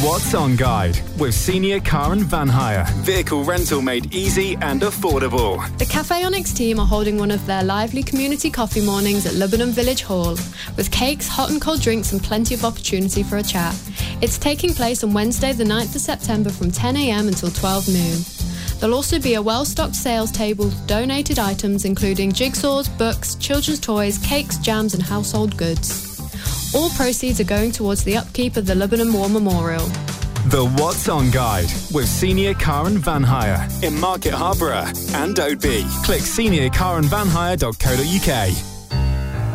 What's On Guide with Senior Car and Van Hire. Vehicle rental made easy and affordable. The Cafe Onyx team are holding one of their lively community coffee mornings at Lebanon Village Hall, with cakes, hot and cold drinks and plenty of opportunity for a chat. It's taking place on Wednesday the 9th of September from 10 a.m. until 12 noon. There'll also be a well-stocked sales table with donated items including jigsaws, books, children's toys, cakes, jams and household goods. All proceeds are going towards the upkeep of the Lebanon War Memorial. The What's On Guide with Senior Car and Van Hire in Market Harborough and Oadby. Click seniorcarandvanhire.co.uk.